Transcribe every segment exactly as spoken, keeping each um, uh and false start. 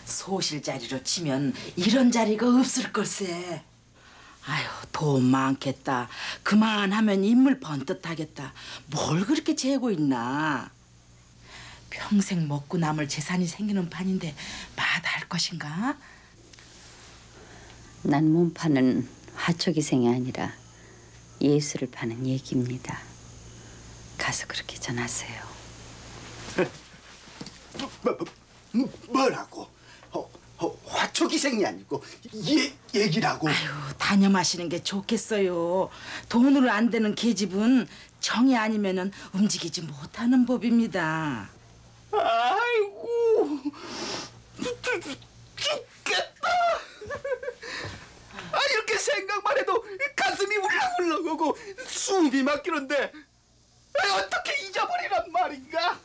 소실 자리로 치면 이런 자리가 없을 걸세. 아유, 돈 많겠다. 그만하면 인물 번듯하겠다. 뭘 그렇게 재고 있나. 평생 먹고 남을 재산이 생기는 판인데 마다할 것인가? 난 몸 파는 화초기생이 아니라 예술을 파는 얘기입니다. 가서 그렇게 전하세요. 뭐, 뭐, 뭐라고? 어, 어, 화초기생이 아니고 얘, 얘기라고. 아유, 단념하시는 게 좋겠어요. 돈으로 안 되는 계집은 정이 아니면은 움직이지 못하는 법입니다. 아이고, 죽겠다. 아, 이렇게 생각만 해도 가슴이 울렁울렁하고 숨이 막히는데 아, 어떻게 잊어버리란 말인가?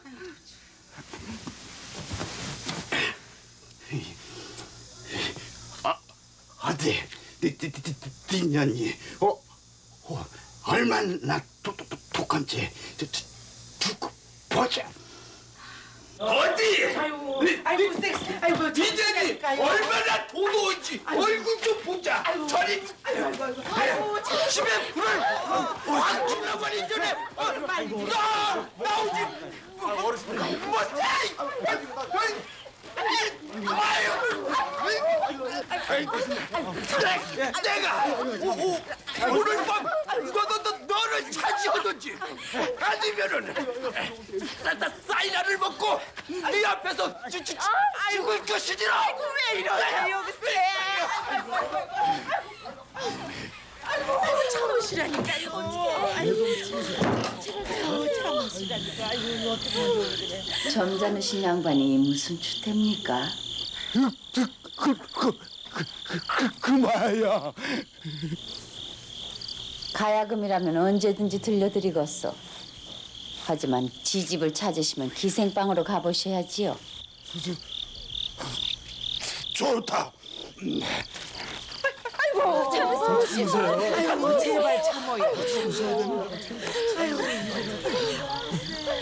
아, 어디, 뒷년이 어, 어, 얼마나 독, 독, 독한지 저, 저, 두고 보자. 어디? 아이고, 아이고, 섹스, 아이고, 뒷년이 얼마나 도도한지 얼굴 좀 보자. 저리, 아이고, 아이고, 아이고, 참. 집에 불을 확 질러버린 전에 어, 나 나오지. 뭐지? 내가 오, 오, 오늘 밤 너너 너 너를 차지하든지 아니면은 사이다를 먹고 네 앞에서 죽, 죽, 죽을 것이니라. 아이고 왜 이러세요, 글쎄. 아이고 참으시라니까 이거 어떡해. 아이고 참으시라니까. 아이고 어떻게 그래. 점잖으신 양반이 무슨 추태입니까? 그, 그, 그, 그, 그, 그, 그마야. 가야금이라면 언제든지 들려드리겠소. 하지만 지집을 찾으시면 기생방으로 가보셔야지요. 좋다. 아이고, 제발 참어요.